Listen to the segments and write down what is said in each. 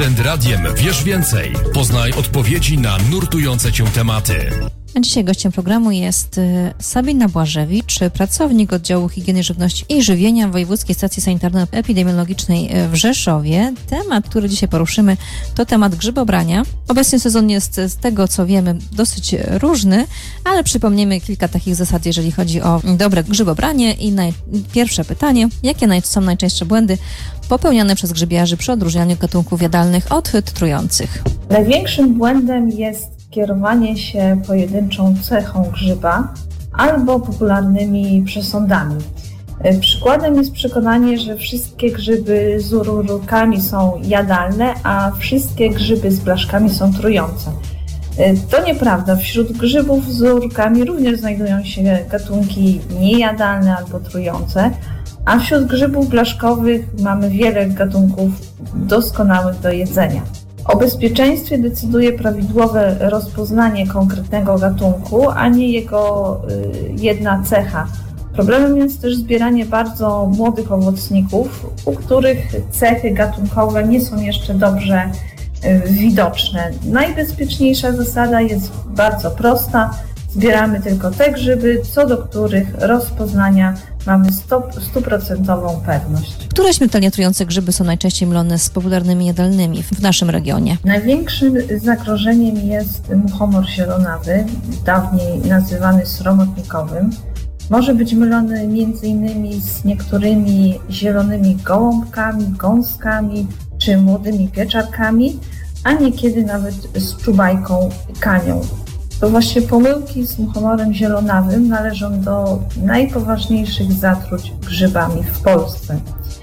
Radiem Wiesz Więcej. Poznaj odpowiedzi na nurtujące Cię tematy. A dzisiaj gościem programu jest Sabina Błażewicz, pracownik oddziału higieny żywności i żywienia Wojewódzkiej Stacji Sanitarno-Epidemiologicznej w Rzeszowie. Temat, który dzisiaj poruszymy, to temat grzybobrania. Obecny sezon jest, z tego co wiemy, dosyć różny, ale przypomnimy kilka takich zasad, jeżeli chodzi o dobre grzybobranie. I pierwsze pytanie, jakie są najczęstsze błędy popełniane przez grzybiarzy przy odróżnianiu gatunków jadalnych od trujących? Największym błędem jest kierowanie się pojedynczą cechą grzyba albo popularnymi przesądami. Przykładem jest przekonanie, że wszystkie grzyby z ururkami są jadalne, a wszystkie grzyby z blaszkami są trujące. To nieprawda. Wśród grzybów z ururkami również znajdują się gatunki niejadalne albo trujące, a wśród grzybów blaszkowych mamy wiele gatunków doskonałych do jedzenia. O bezpieczeństwie decyduje prawidłowe rozpoznanie konkretnego gatunku, a nie jego jedna cecha. Problemem jest też zbieranie bardzo młodych owocników, u których cechy gatunkowe nie są jeszcze dobrze widoczne. Najbezpieczniejsza zasada jest bardzo prosta. Zbieramy tylko te grzyby, co do których rozpoznania mamy 100% pewność. Które śmiertelnie trujące grzyby są najczęściej mylone z popularnymi jadalnymi w naszym regionie? Największym zagrożeniem jest muchomor zielonawy, dawniej nazywany sromotnikowym. Może być mylony m.in. z niektórymi zielonymi gołąbkami, gąskami czy młodymi pieczarkami, a niekiedy nawet z czubajką kanią. To właśnie pomyłki z muchomorem zielonawym należą do najpoważniejszych zatruć grzybami w Polsce.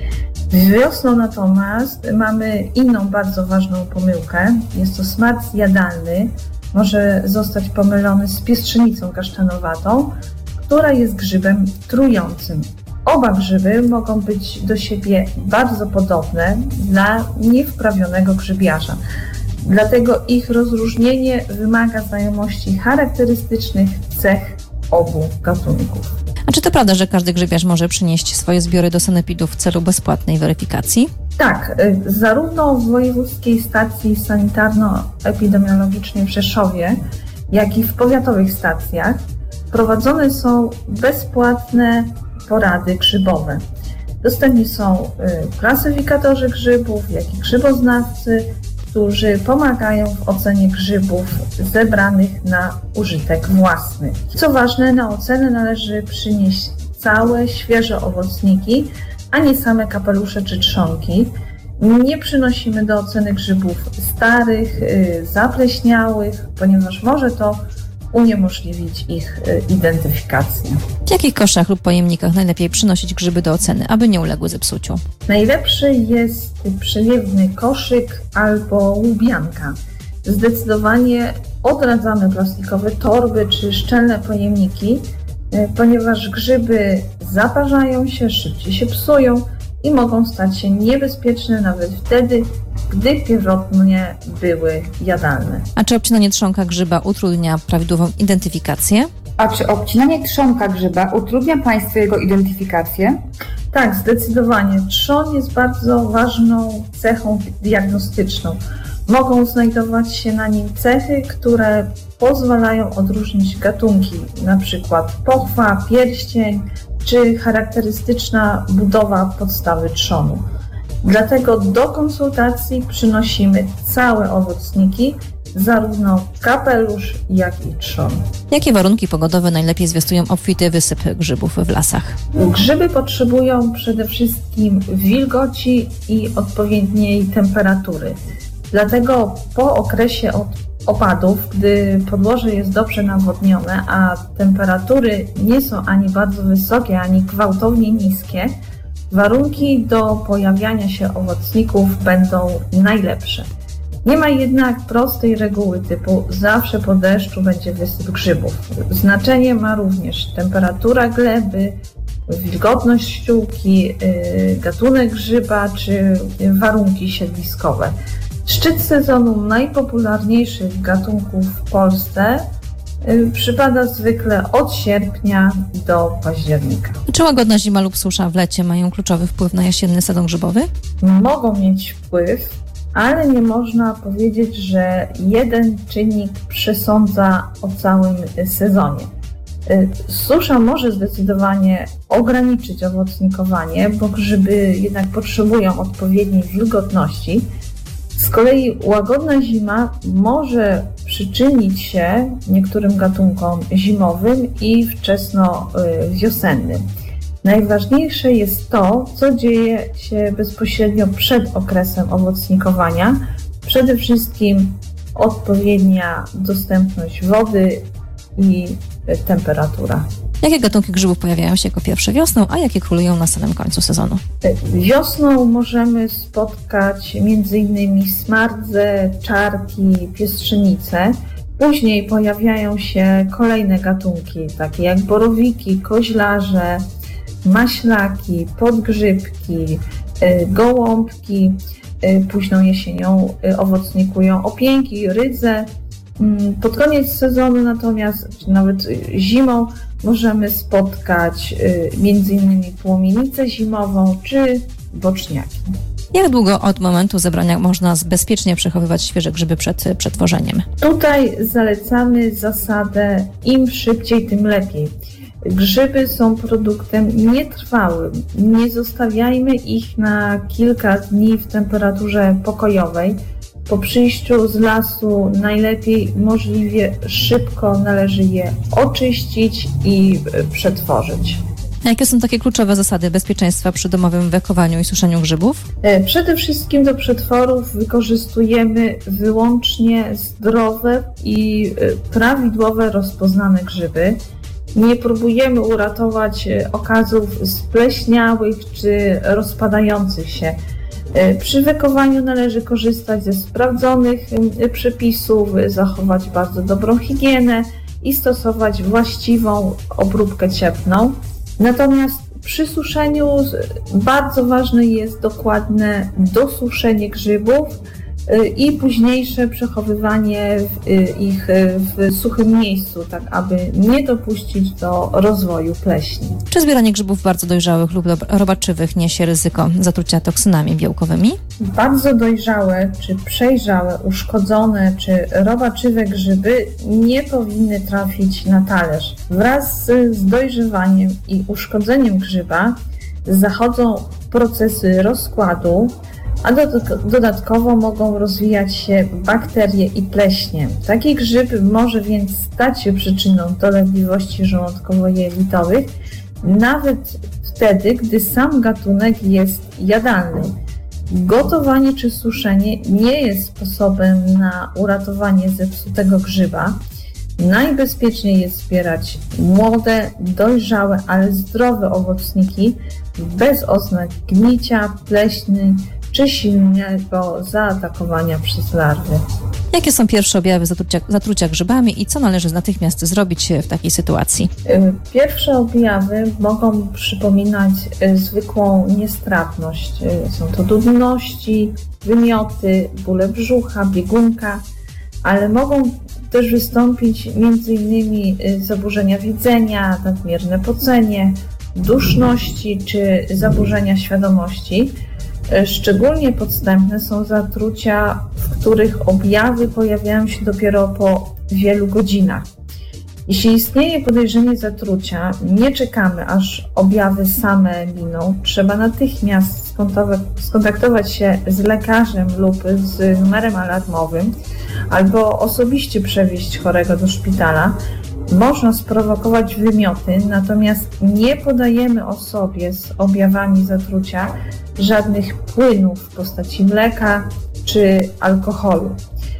Wiosną natomiast mamy inną bardzo ważną pomyłkę. Jest to smarc jadalny. Może zostać pomylony z piestrzenicą kasztanowatą, która jest grzybem trującym. Oba grzyby mogą być do siebie bardzo podobne dla niewprawionego grzybiarza. Dlatego ich rozróżnienie wymaga znajomości charakterystycznych cech obu gatunków. A czy to prawda, że każdy grzybiarz może przynieść swoje zbiory do sanepidu w celu bezpłatnej weryfikacji? Tak, zarówno w Wojewódzkiej Stacji Sanitarno-Epidemiologicznej w Rzeszowie, jak i w powiatowych stacjach prowadzone są bezpłatne porady grzybowe. Dostępni są klasyfikatorzy grzybów, jak i grzyboznawcy, którzy pomagają w ocenie grzybów zebranych na użytek własny. Co ważne, na ocenę należy przynieść całe, świeże owocniki, a nie same kapelusze czy trzonki. Nie przynosimy do oceny grzybów starych, zapleśniałych, ponieważ może to uniemożliwić ich identyfikację. W jakich koszach lub pojemnikach najlepiej przynosić grzyby do oceny, aby nie uległy zepsuciu? Najlepszy jest przewiewny koszyk albo łubianka. Zdecydowanie odradzamy plastikowe torby czy szczelne pojemniki, ponieważ grzyby zaparzają się, szybciej się psują i mogą stać się niebezpieczne nawet wtedy, gdy pierwotnie były jadalne. A czy obcinanie trzonka grzyba utrudnia prawidłową identyfikację? A czy obcinanie trzonka grzyba utrudnia Państwu jego identyfikację? Tak, zdecydowanie. Trzon jest bardzo ważną cechą diagnostyczną. Mogą znajdować się na nim cechy, które pozwalają odróżnić gatunki, np. pochwa, pierścień czy charakterystyczna budowa podstawy trzonu. Dlatego do konsultacji przynosimy całe owocniki, zarówno kapelusz, jak i trzon. Jakie warunki pogodowe najlepiej zwiastują obfity wysyp grzybów w lasach? Grzyby potrzebują przede wszystkim wilgoci i odpowiedniej temperatury. Dlatego po okresie opadów, gdy podłoże jest dobrze nawodnione, a temperatury nie są ani bardzo wysokie, ani gwałtownie niskie, warunki do pojawiania się owocników będą najlepsze. Nie ma jednak prostej reguły typu zawsze po deszczu będzie wysyp grzybów. Znaczenie ma również temperatura gleby, wilgotność ściółki, gatunek grzyba czy warunki siedliskowe. Szczyt sezonu najpopularniejszych gatunków w Polsce przypada zwykle od sierpnia do października. Czy łagodna zima lub susza w lecie mają kluczowy wpływ na jesienny sezon grzybowy? Mogą mieć wpływ, ale nie można powiedzieć, że jeden czynnik przesądza o całym sezonie. Susza może zdecydowanie ograniczyć owocnikowanie, bo grzyby jednak potrzebują odpowiedniej wilgotności. Z kolei łagodna zima może przyczynić się niektórym gatunkom zimowym i wczesnowiosennym. Najważniejsze jest to, co dzieje się bezpośrednio przed okresem owocnikowania. Przede wszystkim odpowiednia dostępność wody i temperatura. Jakie gatunki grzybów pojawiają się jako pierwsze wiosną, a jakie królują na samym końcu sezonu? Wiosną możemy spotkać m.in. smardze, czarki, piestrzenice. Później pojawiają się kolejne gatunki, takie jak borowiki, koźlarze, maślaki, podgrzybki, gołąbki. Późną jesienią owocnikują opięki, rydze. Pod koniec sezonu natomiast, czy nawet zimą, możemy spotkać m.in. płomienicę zimową czy boczniaki. Jak długo od momentu zebrania można bezpiecznie przechowywać świeże grzyby przed przetworzeniem? Tutaj zalecamy zasadę im szybciej, tym lepiej. Grzyby są produktem nietrwałym. Nie zostawiajmy ich na kilka dni w temperaturze pokojowej. Po przyjściu z lasu najlepiej możliwie szybko należy je oczyścić i przetworzyć. A jakie są takie kluczowe zasady bezpieczeństwa przy domowym wekowaniu i suszeniu grzybów? Przede wszystkim do przetworów wykorzystujemy wyłącznie zdrowe i prawidłowe rozpoznane grzyby. Nie próbujemy uratować okazów spleśniałych czy rozpadających się. Przy wekowaniu należy korzystać ze sprawdzonych przepisów, zachować bardzo dobrą higienę i stosować właściwą obróbkę cieplną. Natomiast przy suszeniu bardzo ważne jest dokładne dosuszenie grzybów i późniejsze przechowywanie ich w suchym miejscu, tak aby nie dopuścić do rozwoju pleśni. Czy zbieranie grzybów bardzo dojrzałych lub robaczywych niesie ryzyko zatrucia toksynami białkowymi? Bardzo dojrzałe, czy przejrzałe, uszkodzone, czy robaczywe grzyby nie powinny trafić na talerz. Wraz z dojrzewaniem i uszkodzeniem grzyba zachodzą procesy rozkładu, a dodatkowo mogą rozwijać się bakterie i pleśnie. Taki grzyb może więc stać się przyczyną dolegliwości żołądkowo-jelitowych, nawet wtedy, gdy sam gatunek jest jadalny. Gotowanie czy suszenie nie jest sposobem na uratowanie zepsutego grzyba. Najbezpieczniej jest zbierać młode, dojrzałe, ale zdrowe owocniki bez oznak gnicia, pleśni czy silnego zaatakowania przez larwy. Jakie są pierwsze objawy zatrucia grzybami i co należy natychmiast zrobić w takiej sytuacji? Pierwsze objawy mogą przypominać zwykłą niestrawność. Są to nudności, wymioty, bóle brzucha, biegunka, ale mogą też wystąpić m.in. zaburzenia widzenia, nadmierne pocenie, duszności czy zaburzenia świadomości. Szczególnie podstępne są zatrucia, w których objawy pojawiają się dopiero po wielu godzinach. Jeśli istnieje podejrzenie zatrucia, nie czekamy, aż objawy same miną. Trzeba natychmiast skontaktować się z lekarzem lub z numerem alarmowym albo osobiście przewieźć chorego do szpitala. Można sprowokować wymioty, natomiast nie podajemy osobie z objawami zatrucia żadnych płynów w postaci mleka czy alkoholu.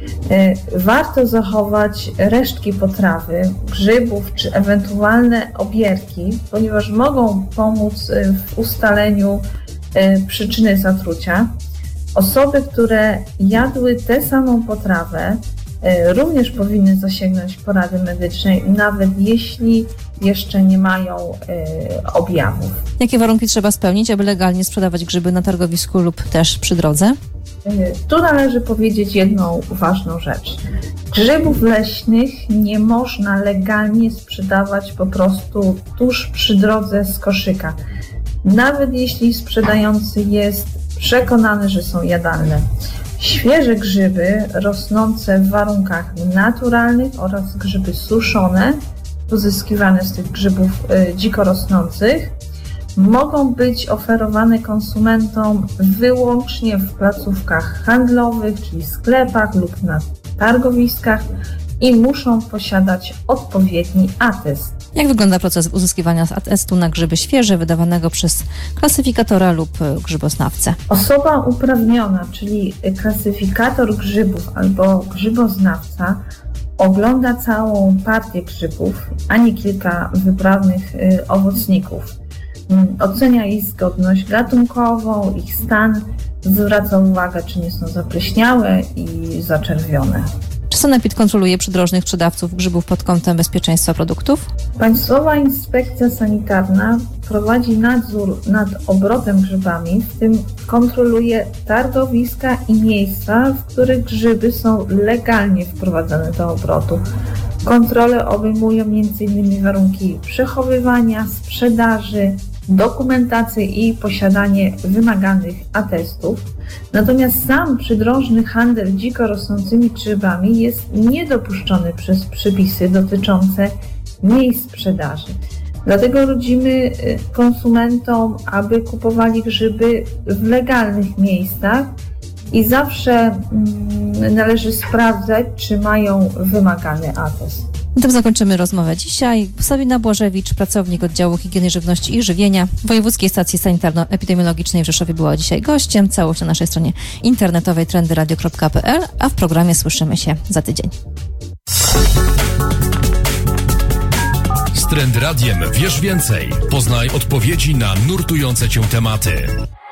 Warto zachować resztki potrawy, grzybów czy ewentualne obierki, ponieważ mogą pomóc w ustaleniu przyczyny zatrucia. Osoby, które jadły tę samą potrawę, również powinny zasięgnąć porady medycznej, nawet jeśli jeszcze nie mają objawów. Jakie warunki trzeba spełnić, aby legalnie sprzedawać grzyby na targowisku lub też przy drodze? Tu należy powiedzieć jedną ważną rzecz. Grzybów leśnych nie można legalnie sprzedawać po prostu tuż przy drodze z koszyka, nawet jeśli sprzedający jest przekonany, że są jadalne. Świeże grzyby rosnące w warunkach naturalnych oraz grzyby suszone, uzyskiwane z tych grzybów dziko rosnących, mogą być oferowane konsumentom wyłącznie w placówkach handlowych, czyli sklepach lub na targowiskach i muszą posiadać odpowiedni atest. Jak wygląda proces uzyskiwania atestu na grzyby świeże wydawanego przez klasyfikatora lub grzyboznawcę? Osoba uprawniona, czyli klasyfikator grzybów albo grzyboznawca, ogląda całą partię grzybów, a nie kilka wybranych owocników. Ocenia ich zgodność gatunkową, ich stan, zwraca uwagę, czy nie są zapleśniałe i zaczerwione. Czy sanepid kontroluje przydrożnych sprzedawców grzybów pod kątem bezpieczeństwa produktów? Państwowa Inspekcja Sanitarna prowadzi nadzór nad obrotem grzybami, w tym kontroluje targowiska i miejsca, w których grzyby są legalnie wprowadzane do obrotu. Kontrole obejmują m.in. warunki przechowywania, sprzedaży, dokumentację i posiadanie wymaganych atestów. Natomiast sam przydrożny handel dziko rosnącymi grzybami jest niedopuszczony przez przepisy dotyczące miejsc sprzedaży. Dlatego radzimy konsumentom, aby kupowali grzyby w legalnych miejscach i zawsze należy sprawdzać, czy mają wymagany atest. Na tym zakończymy rozmowę dzisiaj. Sabina Błażewicz, pracownik oddziału higieny żywności i żywienia Wojewódzkiej Stacji Sanitarno-Epidemiologicznej w Rzeszowie, była dzisiaj gościem. Całość na naszej stronie internetowej trendyradio.pl, a w programie słyszymy się za tydzień. Z Trend Radiem wiesz więcej. Poznaj odpowiedzi na nurtujące cię tematy.